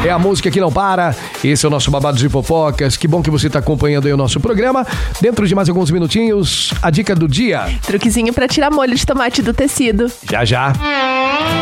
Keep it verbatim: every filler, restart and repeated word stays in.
É a música que não para. Esse é o nosso Babado de Fofocas. Que bom que você está acompanhando aí o nosso programa. Dentro de mais alguns minutinhos, a dica do dia. Truquezinho pra tirar molho de tomate do tecido. Já, já.